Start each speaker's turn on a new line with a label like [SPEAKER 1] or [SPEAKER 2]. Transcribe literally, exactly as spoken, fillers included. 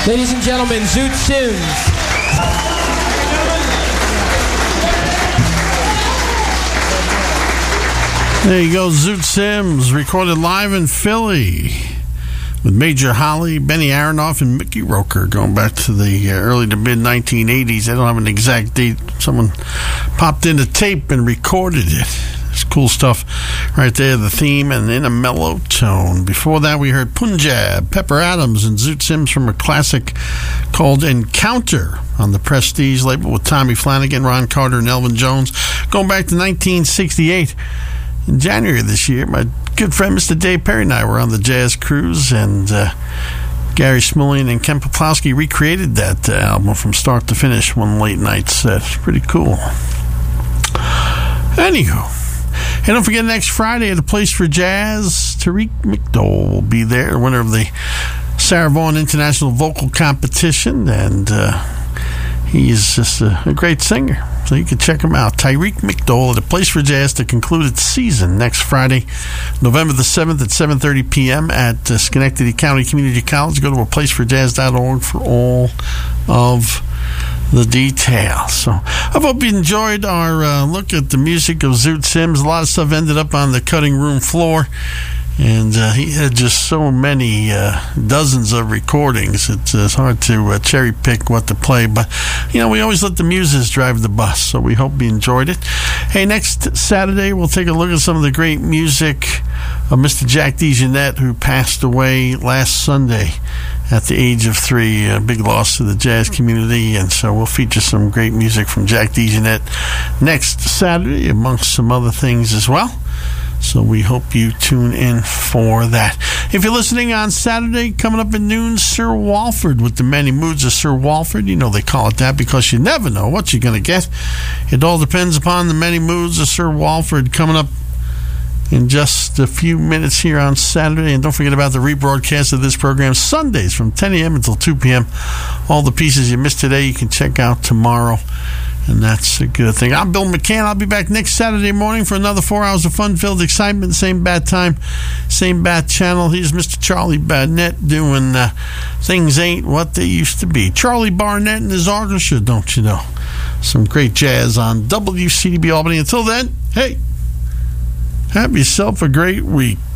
[SPEAKER 1] Ladies and gentlemen, Zoot Sims.
[SPEAKER 2] There you go, Zoot Sims, recorded live in Philly with Major Holly, Benny Aronoff, and Mickey Roker, going back to the uh, early to mid nineteen eighties. I don't have an exact date. Someone popped in a tape and recorded it. It's cool stuff right there, the theme, and in a mellow tone. Before that, we heard Punjab, Pepper Adams, and Zoot Sims from a classic called Encounter on the Prestige label with Tommy Flanagan, Ron Carter, and Elvin Jones. Going back to nineteen sixty-eight. In January of this year, my good friend Mister Dave Perry and I were on the Jazz Cruise, and uh, Gary Smullian and Ken Poplowski recreated that uh, album from start to finish one late night set. Pretty cool. Anywho, and don't forget, next Friday at the Place for Jazz, Tariq McDowell will be there, winner of the Sarah Vaughan International Vocal Competition, and uh, he is just a, a great singer. So you can check him out. Tariq McDowell at the Place for Jazz to conclude its season next Friday, November the seventh at seven thirty p.m. at uh, Schenectady County Community College. Go to a place for jazz dot org for all of the details. So I hope you enjoyed our uh, look at the music of Zoot Sims. A lot of stuff ended up on the cutting room floor. And uh, he had just so many uh, dozens of recordings. It's, it's hard to uh, cherry pick what to play, but you know, we always let the muses drive the bus, so we hope you enjoyed it. Hey, next Saturday we'll take a look at some of the great music of Mister Jack DeJohnette, who passed away last Sunday at the age of three. A big loss to the jazz community, and so we'll feature some great music from Jack DeJohnette next Saturday, amongst some other things as well. So we hope you tune in for that. If you're listening on Saturday, coming up at noon, Sir Walford with the Many Moods of Sir Walford. You know they call it that because you never know what you're going to get. It all depends upon the Many Moods of Sir Walford, coming up in just a few minutes here on Saturday. And don't forget about the rebroadcast of this program Sundays from ten a.m. until two p.m. All the pieces you missed today you can check out tomorrow, and that's a good thing. I'm Bill McCann. I'll be back next Saturday morning for another four hours of fun-filled excitement. Same bad time, same bad channel. Here's Mister Charlie Barnett doing uh, Things Ain't What They Used to Be. Charlie Barnett and his orchestra, don't you know? Some great jazz on W C D B Albany. Until then, hey, have yourself a great week.